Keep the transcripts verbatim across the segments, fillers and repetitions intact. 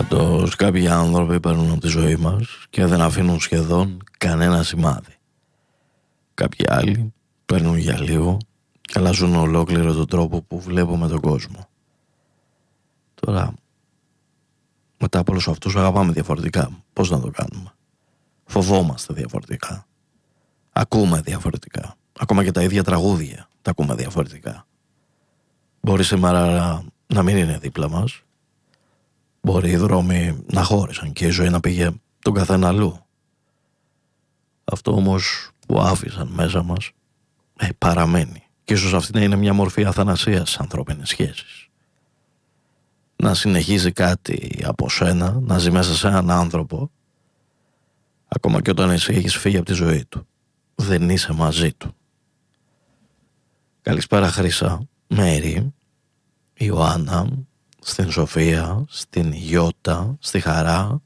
Πάντως κάποιοι άνθρωποι παίρνουν από τη ζωή μας και δεν αφήνουν σχεδόν κανένα σημάδι. Κάποιοι άλλοι παίρνουν για λίγο και αλλάζουν ολόκληρο τον τρόπο που βλέπουμε τον κόσμο. Τώρα, μετά από όλους αυτούς αγαπάμε διαφορετικά. Πώς να το κάνουμε? Φοβόμαστε διαφορετικά. Ακούμε διαφορετικά. Ακόμα και τα ίδια τραγούδια τα ακούμε διαφορετικά. Μπορεί σήμερα να μην είναι δίπλα μας. Μπορεί οι δρόμοι να χώρισαν και η ζωή να πήγε τον καθένα αλλού. Αυτό όμως που άφησαν μέσα μας ε, παραμένει. Και ίσως αυτή να είναι μια μορφή αθανασίας στις ανθρώπινες σχέσεις. Να συνεχίζει κάτι από σένα, να ζει μέσα σε έναν άνθρωπο, ακόμα και όταν εσύ έχεις φύγει από τη ζωή του. Δεν είσαι μαζί του. Καλησπέρα Χρύσα, Μέρη, Ιωάννα, στην Σοφία, στην Γιώτα, στη Χαρά,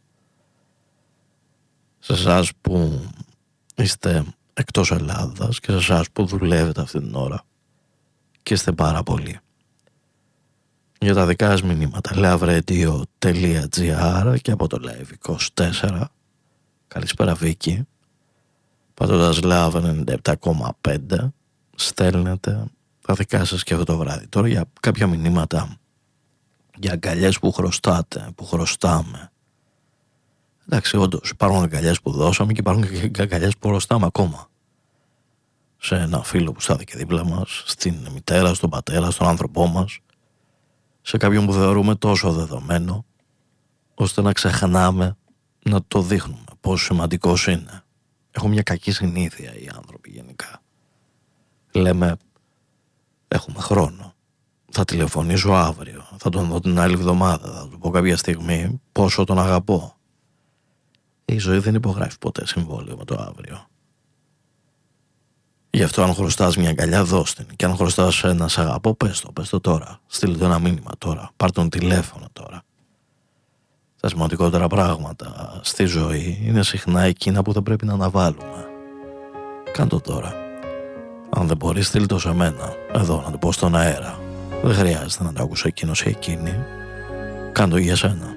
σε εσάς που είστε εκτός Ελλάδας και σε εσάς που δουλεύετε αυτή την ώρα και είστε πάρα πολλοί. Για τα δικά σας μηνύματα loveredio τελεία gr και από το Live είκοσι τέσσερα. Καλησπέρα Βίκη. Πατώντας Love ενενήντα επτά κόμμα πέντε στέλνετε τα δικά σας και αυτό το βράδυ. Τώρα για κάποια μηνύματα για αγκαλιές που χρωστάτε, που χρωστάμε. Εντάξει, όντως υπάρχουν αγκαλιές που δώσαμε και υπάρχουν και αγκαλιές που χρωστάμε ακόμα. Σε ένα φίλο που στάθηκε δίπλα μας, στην μητέρα, στον πατέρα, στον άνθρωπό μας, σε κάποιον που θεωρούμε τόσο δεδομένο, ώστε να ξεχνάμε να το δείχνουμε πόσο σημαντικός είναι. Έχω μια κακή συνήθεια οι άνθρωποι γενικά. Λέμε, έχουμε χρόνο. Θα τηλεφωνήσω αύριο, θα τον δω την άλλη εβδομάδα, θα του πω κάποια στιγμή πόσο τον αγαπώ. Η ζωή δεν υπογράφει ποτέ συμβόλαιο με το αύριο. Γι' αυτό αν χρωστάς μια αγκαλιά δώσ' την. Και αν χρωστάς ένα σ' αγαπώ, πες το, πες το τώρα. Στείλ το ένα μήνυμα τώρα, πάρ' τον τηλέφωνο τώρα. Τα σημαντικότερα πράγματα στη ζωή είναι συχνά εκείνα που δεν πρέπει να αναβάλουμε. Κάν' το τώρα. Αν δεν μπορείς, στείλ το σε μένα, εδώ να το πω στον αέρα. Δεν χρειάζεται να το ακούσει εκείνος ή εκείνη. Κάν' το για σένα.